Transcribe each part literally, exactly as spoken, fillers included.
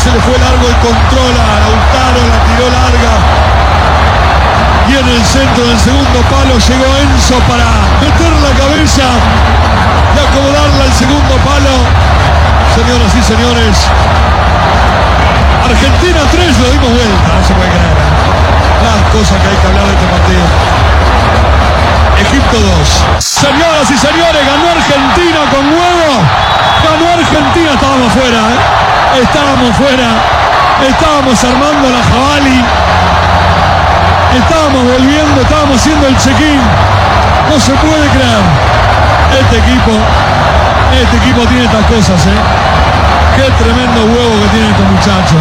se le fue largo el control a Lautaro, la tiró larga. Y en el centro del segundo palo llegó Enzo para meter la cabeza y acomodarla al segundo palo. Señoras y señores, Argentina tres, lo dimos vuelta, no se puede creer. Las cosas que hay que hablar de este partido. Egipto dos. Señoras y señores, ganó Argentina con huevo. Ganó Argentina, estábamos fuera, ¿eh? Estábamos fuera. Estábamos armando la jabalí. Estábamos volviendo, estábamos haciendo el check-in. No se puede creer. Este equipo, este equipo tiene estas cosas, ¿eh? Qué tremendo huevo que tienen estos muchachos.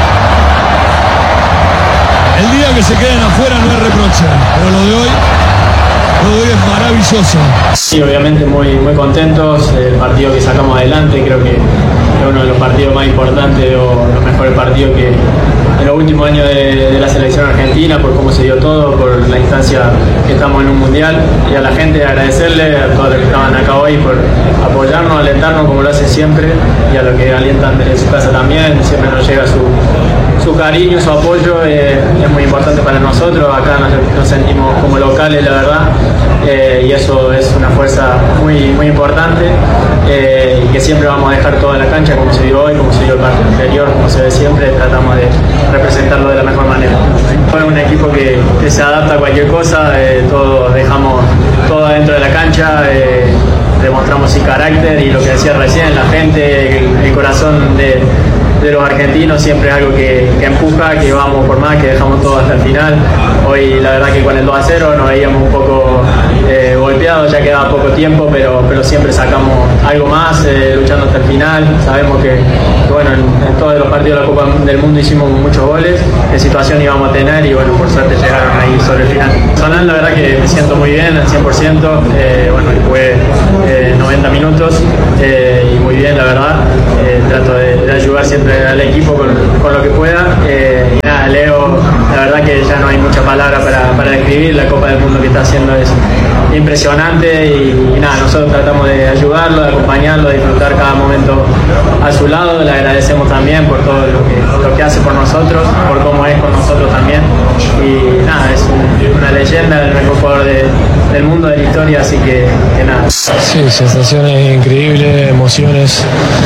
El día que se queden afuera no es reproche, pero lo de hoy, lo de hoy es maravilloso. Sí, obviamente muy, muy contentos. El partido que sacamos adelante creo que es uno de los partidos más importantes o los mejores partidos que en los últimos años de, de la selección argentina, por cómo se dio todo, por la instancia que estamos en un mundial, y a la gente agradecerle a todos los que estaban acá hoy por apoyarnos, alentarnos como lo hacen siempre, y a los que alientan desde su casa también, siempre nos llega su, su cariño, su apoyo, eh, es muy importante para nosotros. Acá nos, nos sentimos como locales, la verdad, eh, y eso es una fuerza muy, muy importante, eh, y que siempre vamos a dejar toda la cancha como se dio hoy, como se dio el partido anterior, como se ve siempre, tratamos de representarlo de la mejor manera. Es un equipo que, que se adapta a cualquier cosa, eh, todos dejamos todo dentro de la cancha, eh, demostramos el carácter y lo que decía recién, la gente, el, el corazón de, de los argentinos siempre es algo que, que empuja, que vamos por más, que dejamos todo hasta el final. Hoy la verdad que con el dos a cero nos veíamos un poco eh, golpeados, ya quedaba poco tiempo, pero, pero siempre sacamos algo más, eh, luchando hasta el final. Sabemos que, que bueno, en, en todos los partidos de la Copa del Mundo hicimos muchos goles, qué situación íbamos a tener, y bueno, por suerte llegaron ahí sobre el final. Personal, la verdad que me siento muy bien, al cien por ciento, eh, bueno, jugué eh, noventa minutos eh, y muy bien, la verdad. Eh, trato de, de ayudar siempre al equipo con, con lo que pueda. Eh, y nada, Leo, la verdad que ya no hay mucha palabra para, para describir. La Copa del Mundo que está haciendo es impresionante, y, y nada, nosotros tratamos de ayudarlo, de acompañarlo, de disfrutar cada momento a su lado. Le agradecemos también por todo lo que, lo que hace por nosotros, por cómo es con nosotros también, y nada, es un, una leyenda, el mejor jugador de, del mundo, de la historia, así que, que nada. Sí, sensaciones increíbles, emociones.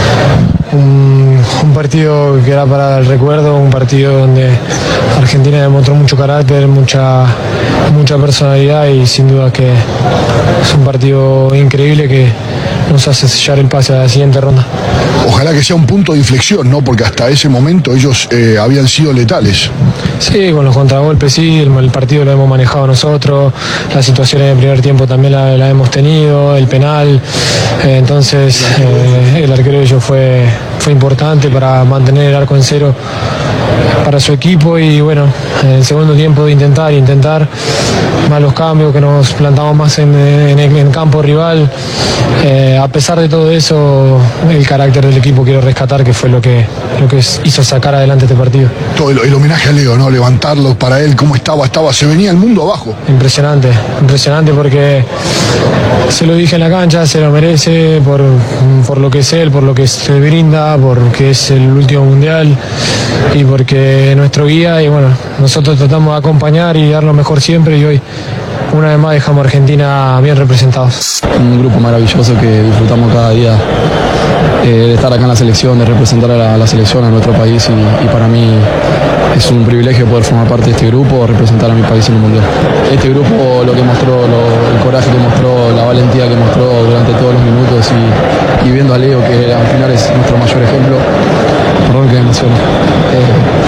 Un, un partido que era para el recuerdo, un partido donde Argentina demostró mucho carácter, mucha, mucha personalidad, y sin duda que es un partido increíble que nos hace sellar el pase a la siguiente ronda. Ojalá que sea un punto de inflexión, ¿no? Porque hasta ese momento ellos eh, habían sido letales. Sí, con los contragolpes sí, el, el partido lo hemos manejado nosotros, las situaciones del primer tiempo también la, la hemos tenido, el penal, eh, entonces eh, el arquero de ellos fue, fue importante para mantener el arco en cero para su equipo, y bueno, en el segundo tiempo de intentar, intentar, más los cambios, que nos plantamos más en, en, en campo rival, eh, a pesar de todo eso, el carácter del equipo quiero rescatar, que fue lo que, lo que hizo sacar adelante este partido. Todo el, el homenaje a Leo, ¿no? Levantarlo para él, cómo estaba, estaba, se venía el mundo abajo. Impresionante, impresionante, porque se lo dije en la cancha, se lo merece por, por lo que es él, por lo que se brinda, porque es el último mundial y porque es nuestro guía, y bueno, nosotros tratamos de acompañar y dar lo mejor siempre, y hoy una vez más dejamos a Argentina bien representados. Un grupo maravilloso que disfrutamos cada día, eh, de estar acá en la selección, de representar a la, a la selección, a nuestro país, y, y para mí es un privilegio poder formar parte de este grupo, representar a mi país en el mundial. Este grupo, lo que mostró, lo, el coraje que mostró, la valentía que mostró durante todos los minutos, y, y viendo a Leo, que al final es nuestro mayor ejemplo, perdón que me emociono. Eh,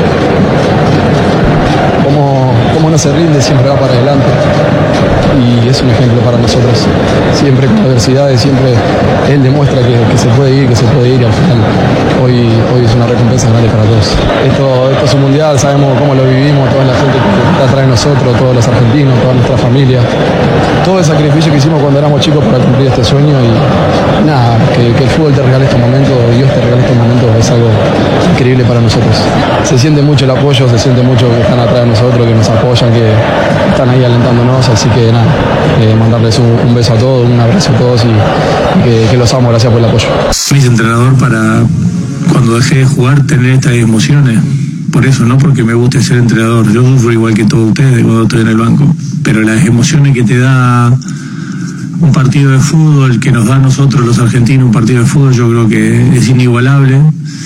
Cómo, cómo no se rinde, siempre va para adelante, y es un ejemplo para nosotros. Siempre con adversidades, siempre él demuestra que, que se puede ir, que se puede ir, y al final hoy, hoy es una recompensa grande para todos. Esto, esto es un mundial, sabemos cómo lo vivimos, toda la gente que está atrás de nosotros, todos los argentinos, toda nuestra familia, todo el sacrificio que hicimos cuando éramos chicos para cumplir este sueño, y nada, que, que el fútbol te regale estos momentos, Dios te regale estos momentos, es algo increíble para nosotros. Se siente mucho el apoyo, se siente mucho que están atrás de nosotros, que nos apoyan, que están ahí alentándonos, así que nada, eh, mandarles un, un beso a todos, un abrazo a todos, y, y que, que los amo, gracias por el apoyo. Fuiste entrenador para, cuando dejé de jugar, tener estas emociones. Por eso, no porque me guste ser entrenador. Yo sufro igual que todos ustedes cuando estoy en el banco. Pero las emociones que te da un partido de fútbol, que nos da a nosotros los argentinos un partido de fútbol, yo creo que es inigualable.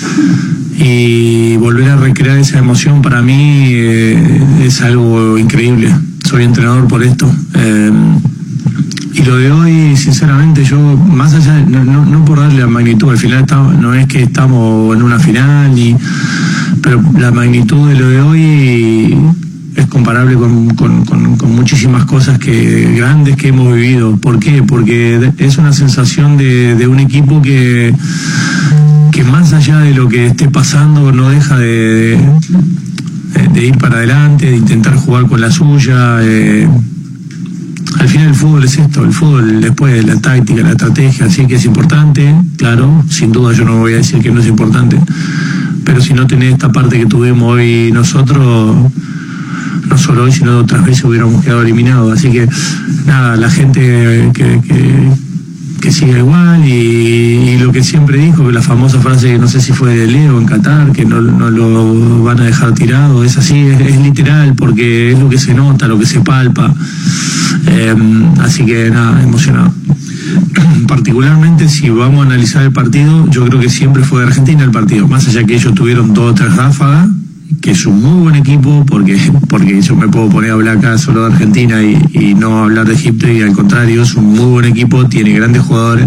Y volver a recrear esa emoción para mí eh, es algo increíble. Soy entrenador por esto. Eh, y lo de hoy, sinceramente, yo, más allá, de, no, no, no por darle la magnitud, al final estamos, no es que estamos en una final, ni, pero la magnitud de lo de hoy es comparable con, con, con, con muchísimas cosas que grandes que hemos vivido. ¿Por qué? Porque es una sensación de, de un equipo que, que más allá de lo que esté pasando no deja de, de, de ir para adelante, de intentar jugar con la suya. Eh, al final el fútbol es esto, el fútbol después de la táctica, la estrategia, así que es importante, claro, sin duda yo no voy a decir que no es importante, pero si no tenés esta parte que tuvimos hoy nosotros, no solo hoy, sino otras veces hubiéramos quedado eliminados. Así que, nada, la gente que, que, que siga igual y, y lo que siempre dijo, que la famosa frase, que no sé si fue de Leo en Qatar, que no, no lo van a dejar tirado, es así, es, es literal, porque es lo que se nota, lo que se palpa. Eh, así que, nada, emocionado. Particularmente si vamos a analizar el partido, yo creo que siempre fue de Argentina el partido, más allá que ellos tuvieron dos o tres ráfagas, que es un muy buen equipo, porque porque yo me puedo poner a hablar acá solo de Argentina y, y no hablar de Egipto, y al contrario, es un muy buen equipo, tiene grandes jugadores,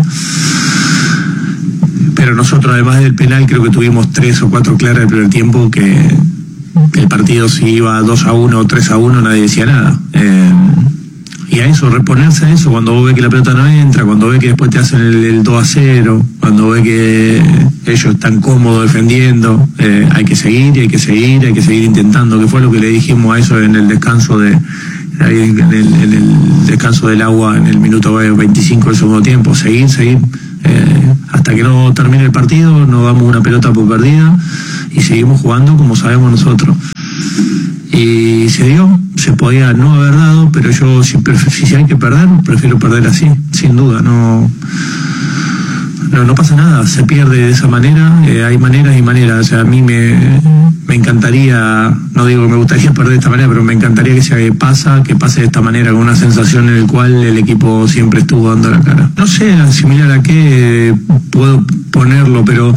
pero nosotros además del penal creo que tuvimos tres o cuatro claras del primer tiempo, que el partido si iba dos a uno o tres a uno nadie decía nada. Eh, Y a eso, reponerse a eso, cuando vos ves que la pelota no entra, cuando ves que después te hacen el, el dos a cero, cuando ves que ellos están cómodos defendiendo, eh, hay que seguir, y hay que seguir, hay que seguir intentando, que fue lo que le dijimos a eso en el descanso de ahí en el, en el descanso del agua, en el minuto veinticinco del segundo tiempo, seguir, seguir, eh, hasta que no termine el partido, no damos una pelota por perdida y seguimos jugando como sabemos nosotros. Y se dio, se podía no haber dado, pero yo si, si hay que perder, prefiero perder así, sin duda. No, no, no pasa nada, se pierde de esa manera, eh, hay maneras y maneras. O sea, a mí me, me encantaría, no digo que me gustaría perder de esta manera, pero me encantaría que se pasa, que pase de esta manera, con una sensación en la cual el equipo siempre estuvo dando la cara. No sé similar a qué eh, puedo ponerlo, pero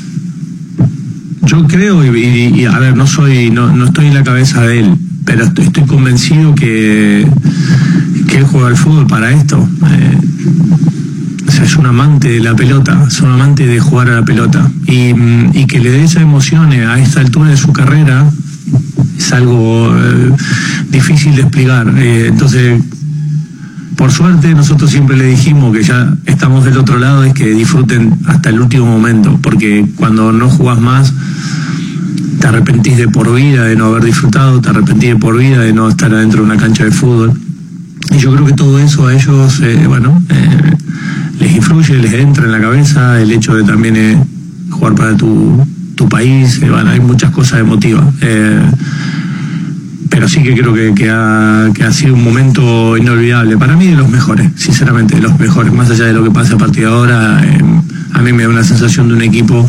yo creo, y, y, y a ver, no soy, no, no estoy en la cabeza de él, pero estoy, estoy convencido que, que él juega al fútbol para esto. Eh, o sea, es un amante de la pelota, es un amante de jugar a la pelota. Y, y que le dé esas emociones a esta altura de su carrera es algo eh, difícil de explicar. Eh, entonces, por suerte, nosotros siempre le dijimos que ya estamos del otro lado, es que disfruten hasta el último momento, porque cuando no jugás más, te arrepentís de por vida de no haber disfrutado, te arrepentís de por vida de no estar adentro de una cancha de fútbol. Y yo creo que todo eso a ellos, eh, bueno, eh, les influye, les entra en la cabeza, el hecho de también eh, jugar para tu, tu país, eh, bueno, hay muchas cosas emotivas. Eh, pero sí que creo que, que, ha, que ha sido un momento inolvidable, para mí de los mejores, sinceramente, de los mejores, más allá de lo que pase a partir de ahora. Eh, a mí me da una sensación de un equipo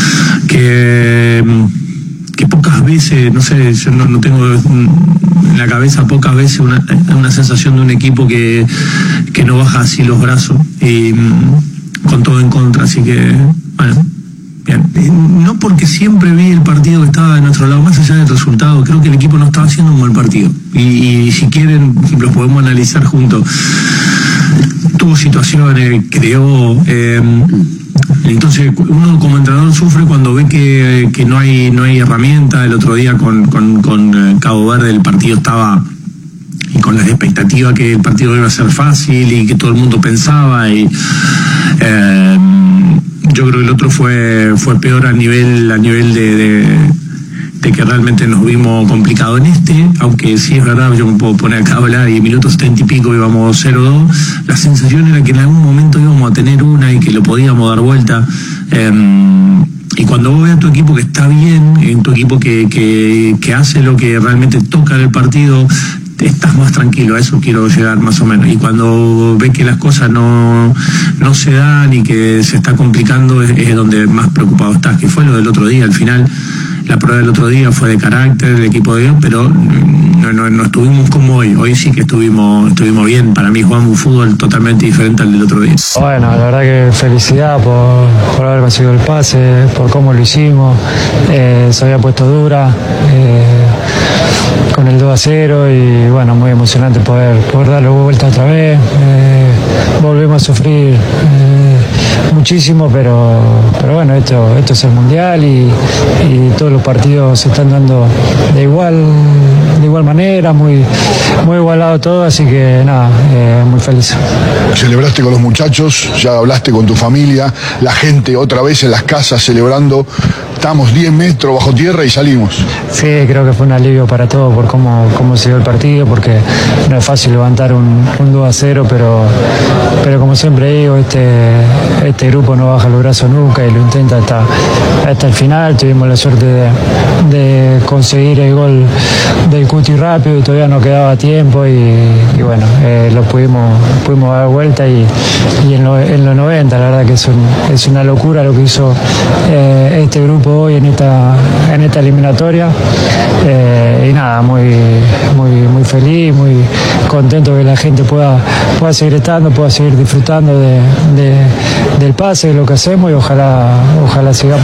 que, que pocas veces, no sé, yo no, no tengo en la cabeza pocas veces una, una sensación de un equipo que, que no baja así los brazos y con todo en contra, así que, bueno. Bien. No porque siempre vi el partido que estaba de nuestro lado, más allá del resultado, creo que el equipo no estaba haciendo un buen partido. Y, y si quieren, lo podemos analizar juntos. Tuvo situaciones, creó. Eh, entonces, uno como entrenador sufre cuando ve que, que no hay no hay herramienta. El otro día con, con, con Cabo Verde el partido estaba. Y con las expectativas que el partido iba a ser fácil y que todo el mundo pensaba. Y. Eh, Yo creo que el otro fue fue peor a nivel a nivel de, de, de que realmente nos vimos complicados en este, aunque sí es verdad, yo me puedo poner acá a hablar y minutos setenta y pico íbamos cero dos, la sensación era que en algún momento íbamos a tener una y que lo podíamos dar vuelta. Eh, y cuando vos ves a tu equipo que está bien, en tu equipo que, que, que hace lo que realmente toca en el partido, estás más tranquilo, a eso quiero llegar más o menos. Y cuando ves que las cosas no, no se dan y que se está complicando, es, es donde más preocupado estás, que fue lo del otro día. Al final, la prueba del otro día fue de carácter, el equipo de Dios, pero no, no, no estuvimos como hoy. Hoy sí que estuvimos, estuvimos bien. Para mí jugamos un fútbol totalmente diferente al del otro día. Bueno, la verdad que felicidad por, por haber conseguido el pase, por cómo lo hicimos. Eh, se había puesto dura. Eh, con el dos a cero y bueno, muy emocionante poder, poder darle vuelta otra vez. Eh, volvemos a sufrir eh, muchísimo, pero, pero bueno, esto, esto es el Mundial y, y todos los partidos se están dando de igual, de igual manera, muy, muy igualado todo, así que nada, eh, muy feliz. Celebraste con los muchachos, ya hablaste con tu familia, la gente otra vez en las casas celebrando. Estamos diez metros bajo tierra y salimos. Sí, creo que fue un alivio para todos por cómo, cómo se dio el partido, porque no es fácil levantar un, un dos a cero, pero, pero como siempre digo, este, este grupo no baja los brazos nunca y lo intenta hasta, hasta el final. Tuvimos la suerte de, de conseguir el gol del Cuti rápido y todavía no quedaba tiempo y, y bueno, eh, lo pudimos, pudimos dar vuelta y, y en, lo, en los noventa, la verdad que es, un, es una locura lo que hizo eh, este grupo hoy en esta, en esta eliminatoria. Eh, y nada, muy, muy, muy feliz, muy contento que la gente pueda, pueda seguir estando, pueda seguir disfrutando de, de, del pase, de lo que hacemos y ojalá, ojalá sigamos.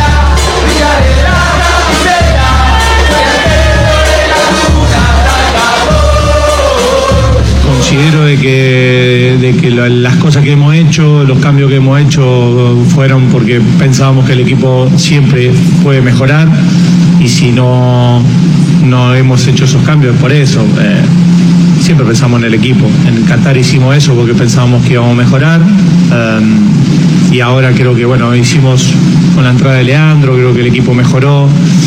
Considero de que, de que las cosas que hemos hecho, los cambios que hemos hecho fueron porque pensábamos que el equipo siempre puede mejorar y si no, no hemos hecho esos cambios por eso. Eh, siempre pensamos en el equipo. En Qatar hicimos eso porque pensábamos que íbamos a mejorar eh, y ahora creo que bueno, hicimos con la entrada de Leandro, creo que el equipo mejoró.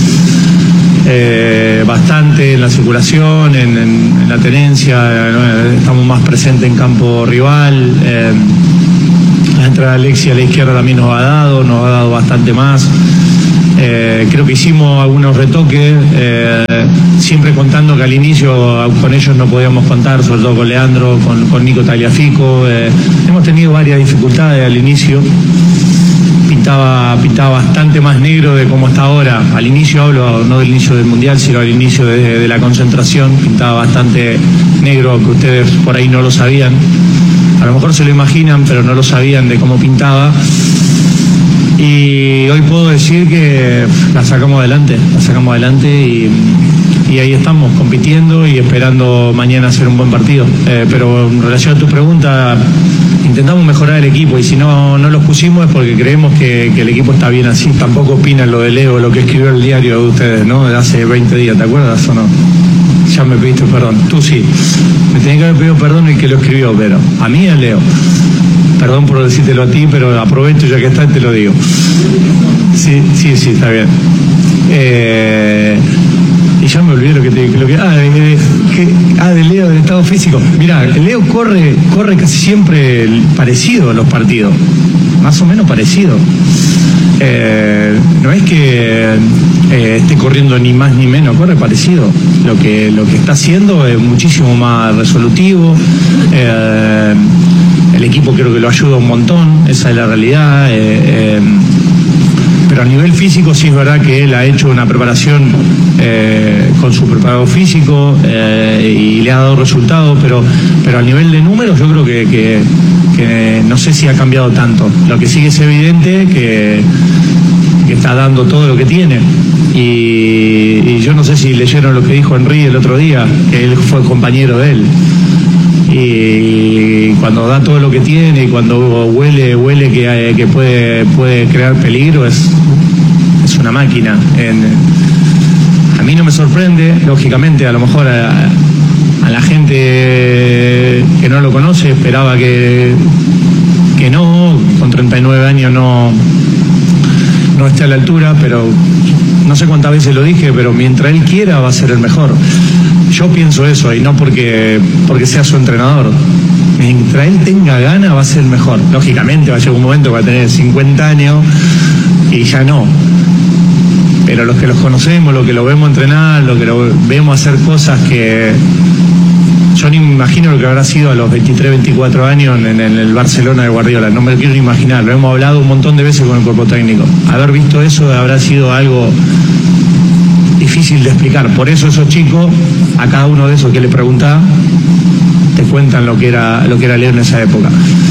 Eh, bastante en la circulación, en, en, en la tenencia, eh, estamos más presentes en campo rival, eh, la entrada de Alexia a la izquierda también nos ha dado, nos ha dado bastante más. Eh, creo que hicimos algunos retoques, eh, siempre contando que al inicio con ellos no podíamos contar, sobre todo con Leandro, con, con Nico Tagliafico. Eh, hemos tenido varias dificultades al inicio. Pintaba, pintaba bastante más negro de como está ahora. Al inicio hablo, no del inicio del Mundial, sino al inicio de, de la concentración, pintaba bastante negro, que ustedes por ahí no lo sabían. A lo mejor se lo imaginan, pero no lo sabían de cómo pintaba. Y hoy puedo decir que la sacamos adelante, la sacamos adelante y, y ahí estamos, compitiendo y esperando mañana hacer un buen partido. Eh, pero en relación a tu pregunta, intentamos mejorar el equipo y si no, no los pusimos es porque creemos que, que el equipo está bien así. Tampoco opinan lo de Leo, lo que escribió el diario de ustedes, ¿no? De hace veinte días, ¿te acuerdas o no? Ya me pediste perdón, tú sí. Me tenía que haber pedido perdón el que lo escribió, pero a mí es Leo. Perdón por decírtelo a ti, pero aprovecho ya que está y te lo digo. Sí, sí, sí, está bien. Eh, y ya me olvidé lo que te lo que, ah, de, que, ah, de Leo, del estado físico. Mirá, Leo corre, corre casi siempre parecido a los partidos. Más o menos parecido. Eh, no es que eh, esté corriendo ni más ni menos, corre parecido. Lo que, lo que está haciendo es muchísimo más resolutivo. Eh, el equipo creo que lo ayuda un montón, esa es la realidad. Eh, eh, pero a nivel físico sí es verdad que él ha hecho una preparación eh, con su preparador físico eh, y le ha dado resultados, pero, pero a nivel de números yo creo que, que, que no sé si ha cambiado tanto. Lo que sí es evidente que, que está dando todo lo que tiene. Y, y yo no sé si leyeron lo que dijo Henry el otro día, que él fue compañero de él. Y cuando da todo lo que tiene y cuando huele huele que, que puede, puede crear peligro, es, es una máquina. En, a mí no me sorprende, lógicamente, a lo mejor a, a la gente que no lo conoce esperaba que, que no, con treinta y nueve años no, no esté a la altura, pero no sé cuántas veces lo dije, pero mientras él quiera va a ser el mejor. Yo pienso eso y no porque, porque sea su entrenador. Mientras él tenga gana va a ser el mejor. Lógicamente va a llegar un momento que va a tener cincuenta años y ya no. pero los que los conocemos, los que lo vemos entrenar, los que lo vemos hacer cosas que yo ni me imagino lo que habrá sido a los veintitrés, veinticuatro años en, en el Barcelona de Guardiola, no me lo quiero ni imaginar, lo hemos hablado un montón de veces con el cuerpo técnico. Haber visto eso habrá sido algo difícil de explicar, por eso esos chicos, a cada uno de esos que le preguntaba, te cuentan lo que era, lo que era Leo en esa época.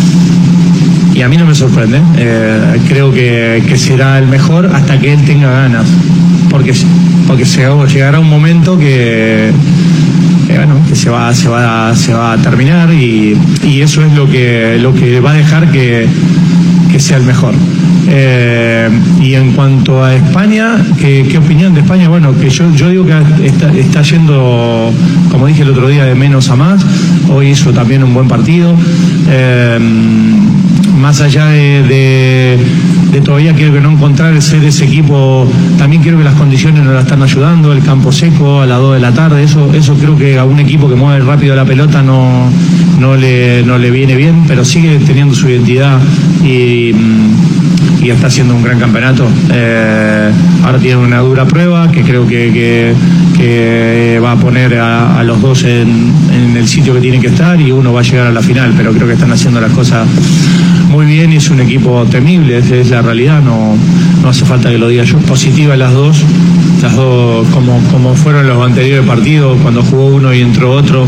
Y a mí no me sorprende, eh, creo que, que será el mejor hasta que él tenga ganas, porque, porque se, llegará un momento que, que, bueno, que se va, se va, se va a terminar y, y eso es lo que, lo que va a dejar que, que sea el mejor. Eh, y en cuanto a España, ¿qué, qué opinión de España? Bueno, que yo, yo digo que está, está yendo, como dije el otro día, de menos a más. Hoy hizo también un buen partido. Eh, más allá de, de, de todavía creo que no encontrar ser ese equipo, también creo que las condiciones no la están ayudando, el campo seco a las dos de la tarde, eso, eso creo que a un equipo que mueve rápido la pelota no, no, le, no le viene bien, pero sigue teniendo su identidad y, y está haciendo un gran campeonato. Eh, ahora tiene una dura prueba que creo que, que, que va a poner a, a los dos en, en el sitio que tienen que estar y uno va a llegar a la final, pero creo que están haciendo las cosas muy bien y es un equipo temible, esa es la realidad, no, no hace falta que lo diga yo. Positiva las dos, las dos como, como fueron los anteriores partidos, cuando jugó uno y entró otro.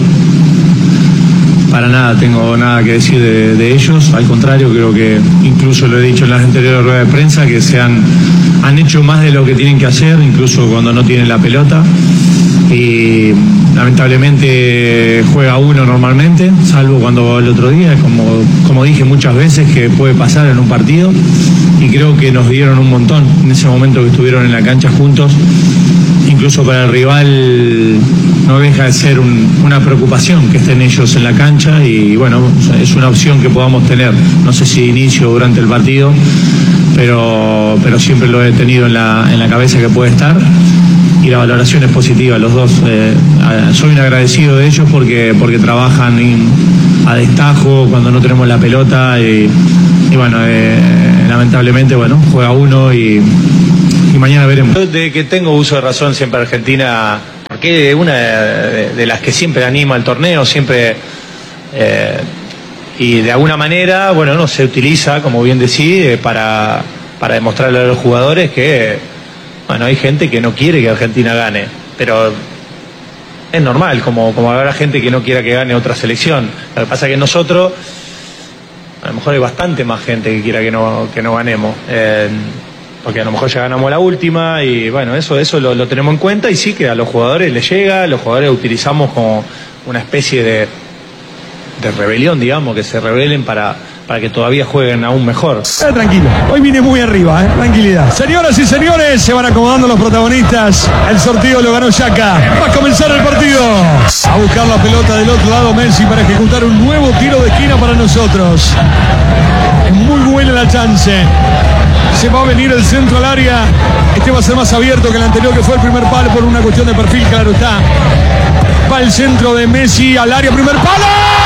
Para nada tengo nada que decir de, de ellos, al contrario, creo que incluso lo he dicho en las anteriores ruedas de prensa, que se han, han hecho más de lo que tienen que hacer, incluso cuando no tienen la pelota. Y lamentablemente juega uno normalmente, salvo cuando el otro día, como, como dije muchas veces, que puede pasar en un partido, y creo que nos dieron un montón en ese momento que estuvieron en la cancha juntos. Incluso para el rival no deja de ser un, una preocupación que estén ellos en la cancha y bueno, es una opción que podamos tener, no sé si inicio o durante el partido, pero, pero siempre lo he tenido en la, en la cabeza que puede estar. Y la valoración es positiva, los dos. Eh, soy un agradecido de ellos porque, porque trabajan in, a destajo cuando no tenemos la pelota y, y bueno, eh, lamentablemente, bueno, juega uno y, y mañana veremos. De que tengo uso de razón siempre Argentina, porque es una de, de las que siempre anima el torneo, siempre, eh, y de alguna manera, bueno, no se utiliza, como bien decís, para, para demostrarle a los jugadores que bueno, hay gente que no quiere que Argentina gane, pero es normal, como, como habrá gente que no quiera que gane otra selección. Lo que pasa es que nosotros, a lo mejor hay bastante más gente que quiera que no, que no ganemos, eh, porque a lo mejor ya ganamos la última y bueno, eso, eso lo, lo tenemos en cuenta y sí que a los jugadores les llega, los jugadores utilizamos como una especie de, de rebelión, digamos, que se rebelen para... para que todavía jueguen aún mejor. Eh, tranquilo, hoy vine muy arriba, eh, tranquilidad. Señoras y señores, se van acomodando los protagonistas. El sorteo lo ganó Xhaka. Va a comenzar el partido. A buscar la pelota del otro lado Messi para ejecutar un nuevo tiro de esquina para nosotros. Es muy buena la chance. Se va a venir el centro al área. Este va a ser más abierto que el anterior, que fue el primer palo por una cuestión de perfil, claro está. Va el centro de Messi al área, primer palo.